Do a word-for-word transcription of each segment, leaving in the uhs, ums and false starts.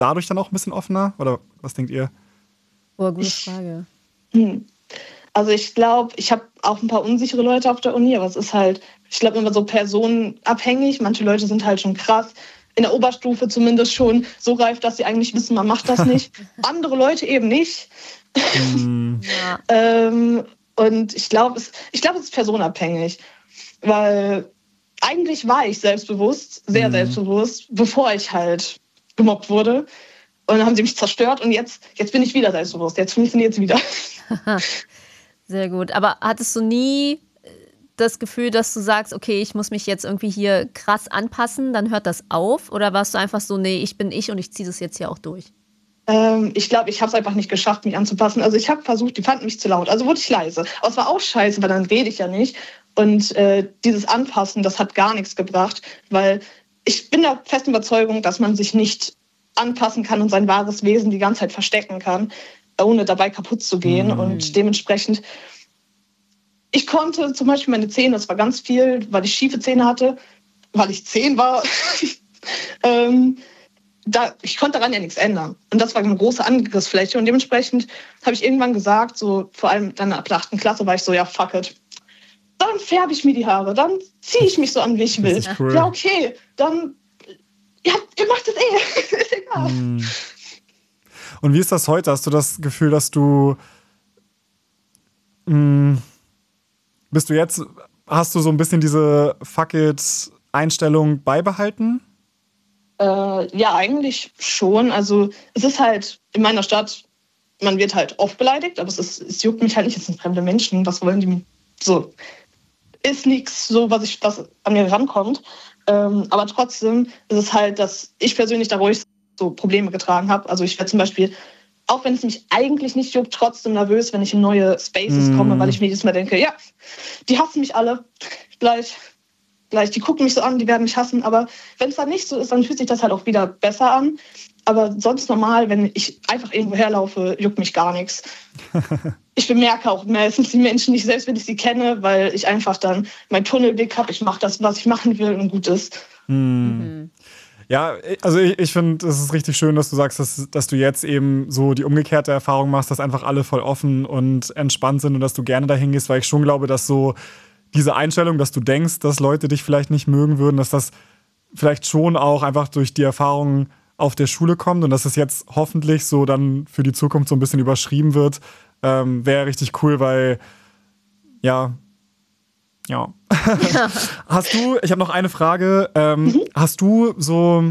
dadurch dann auch ein bisschen offener? Oder was denkt ihr? Oh, gute Frage. Hm. Also ich glaube, ich habe auch ein paar unsichere Leute auf der Uni, aber es ist halt, ich glaube, immer so personenabhängig. Manche Leute sind halt schon krass, in der Oberstufe zumindest schon so reif, dass sie eigentlich wissen, man macht das nicht. Andere Leute eben nicht. Mm. Ja. ähm, und ich glaube, es, ich glaube, es ist personenabhängig. Weil eigentlich war ich selbstbewusst, sehr Mm. selbstbewusst, bevor ich halt gemobbt wurde. Und dann haben sie mich zerstört und jetzt, jetzt bin ich wieder selbstbewusst. Jetzt funktioniert es wieder. Sehr gut. Aber hattest du nie das Gefühl, dass du sagst, okay, ich muss mich jetzt irgendwie hier krass anpassen, dann hört das auf? Oder warst du einfach so, nee, ich bin ich und ich ziehe das jetzt hier auch durch? Ähm, ich glaube, ich habe es einfach nicht geschafft, mich anzupassen. Also ich habe versucht, die fanden mich zu laut. Also wurde ich leise. Aber es war auch scheiße, weil dann rede ich ja nicht. Und äh, dieses Anpassen, das hat gar nichts gebracht. Weil ich bin der festen Überzeugung, dass man sich nicht anpassen kann und sein wahres Wesen die ganze Zeit verstecken kann, ohne dabei kaputt zu gehen. Mhm. Und dementsprechend, ich konnte zum Beispiel meine Zähne, das war ganz viel, weil ich schiefe Zähne hatte, weil ich zehn war. ähm, da, ich konnte daran ja nichts ändern. Und das war eine große Angriffsfläche. Und dementsprechend habe ich irgendwann gesagt, so vor allem dann ab der achten Klasse war ich so, ja, fuck it. Dann färbe ich mir die Haare, dann ziehe ich mich so an, wie ich will. Cool. Ja, okay, dann, ja, ihr macht das eh. Ist egal. Mm. Und wie ist das heute? Hast du das Gefühl, dass du mh, bist du jetzt, hast du so ein bisschen diese Fuck-it-Einstellung beibehalten? Äh, ja, eigentlich schon. Also es ist halt in meiner Stadt, man wird halt oft beleidigt, aber es, ist, es juckt mich halt nicht, es sind fremde Menschen, was wollen die so? Ist nichts so, was, ich, was an mir rankommt. Ähm, aber trotzdem ist es halt, dass ich persönlich da ruhig so Probleme getragen habe. Also ich werde zum Beispiel, auch wenn es mich eigentlich nicht juckt, trotzdem nervös, wenn ich in neue Spaces Mm. komme, weil ich mir jedes Mal denke, ja, die hassen mich alle gleich. Gleich, die gucken mich so an, die werden mich hassen. Aber wenn es dann nicht so ist, dann fühlt sich das halt auch wieder besser an. Aber sonst normal, wenn ich einfach irgendwo herlaufe, juckt mich gar nichts. Ich bemerke auch meistens die Menschen nicht, selbst wenn ich sie kenne, weil ich einfach dann meinen Tunnelblick habe. Ich mache das, was ich machen will und gut ist. Hm. Ja, also ich, ich finde, es ist richtig schön, dass du sagst, dass, dass du jetzt eben so die umgekehrte Erfahrung machst, dass einfach alle voll offen und entspannt sind und dass du gerne dahin gehst, weil ich schon glaube, dass so diese Einstellung, dass du denkst, dass Leute dich vielleicht nicht mögen würden, dass das vielleicht schon auch einfach durch die Erfahrung auf der Schule kommt und dass es jetzt hoffentlich so dann für die Zukunft so ein bisschen überschrieben wird, ähm, wäre richtig cool, weil ja, ja. Ja. Hast du, ich habe noch eine Frage, ähm, mhm. hast du so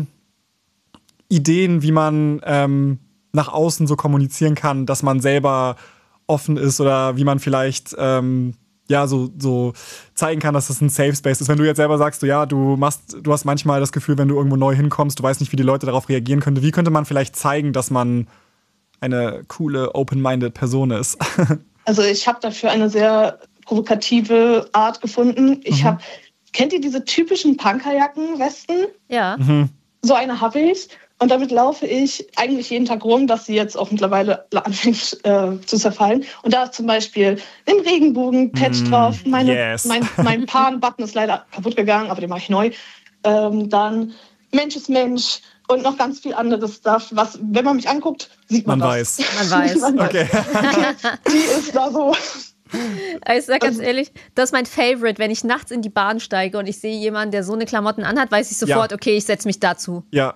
Ideen, wie man ähm, nach außen so kommunizieren kann, dass man selber offen ist oder wie man vielleicht ähm, ja, so, so zeigen kann, dass das ein Safe Space ist. Wenn du jetzt selber sagst, so, ja, du machst, du hast manchmal das Gefühl, wenn du irgendwo neu hinkommst, du weißt nicht, wie die Leute darauf reagieren könnten. Wie könnte man vielleicht zeigen, dass man eine coole, open-minded Person ist? Also ich habe dafür eine sehr provokative Art gefunden. Ich mhm. habe, kennt ihr diese typischen Punkerjacken, Westen? Ja. Mhm. So eine habe ich. Und damit laufe ich eigentlich jeden Tag rum, dass sie jetzt auch mittlerweile anfängt äh, zu zerfallen. Und da ist zum Beispiel ein Regenbogen-Patch mm, drauf. Meine, yes. Mein, mein Pan-Button ist leider kaputt gegangen, aber den mache ich neu. Ähm, dann Mensch ist Mensch und noch ganz viel anderes Stuff, was, wenn man mich anguckt, sieht man, man das. Weiß. Man weiß. man okay. weiß. Die ist da so. Ich sag ganz ehrlich, das ist mein Favorite, wenn ich nachts in die Bahn steige und ich sehe jemanden, der so eine Klamotten anhat, weiß ich sofort, ja. okay, ich setze mich dazu. Ja.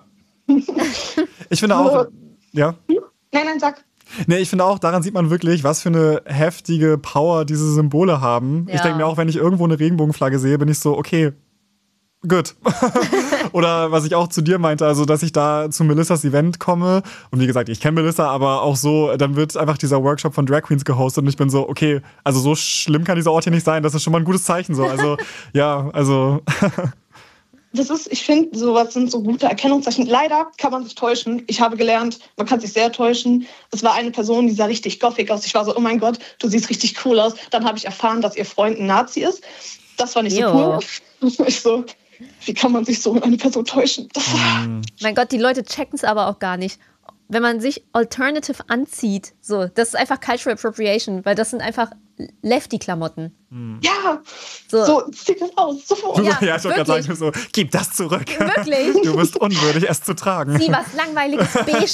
Ich finde auch, ja. Nein, nein, sag. Nee, ich finde auch, daran sieht man wirklich, was für eine heftige Power diese Symbole haben. Ja. Ich denke mir auch, wenn ich irgendwo eine Regenbogenflagge sehe, bin ich so, okay, gut. Oder was ich auch zu dir meinte, also dass ich da zu Melissas Event komme und wie gesagt, ich kenne Melissa, aber auch so, dann wird einfach dieser Workshop von Drag Queens gehostet und ich bin so, okay, also so schlimm kann dieser Ort hier nicht sein, das ist schon mal ein gutes Zeichen so. Also, ja, also Das ist, ich finde, sowas sind so gute Erkennungszeichen. Leider kann man sich täuschen. Ich habe gelernt, man kann sich sehr täuschen. Es war eine Person, die sah richtig gothic aus. Ich war so, oh mein Gott, du siehst richtig cool aus. Dann habe ich erfahren, dass ihr Freund ein Nazi ist. Das war nicht Jo. so cool. Ich so, wie kann man sich so eine Person täuschen? Das mm. Mein Gott, die Leute checken es aber auch gar nicht. Wenn man sich alternative anzieht, so, das ist einfach Cultural Appropriation, weil das sind einfach Lefty-Klamotten. Ja, So. so, zieh das aus, sofort. Ja, Ja, ich wollte gerade wirklich. sagen, so, gib das zurück. Wirklich? Du bist unwürdig, es zu tragen. Sieh was Langweiliges, beige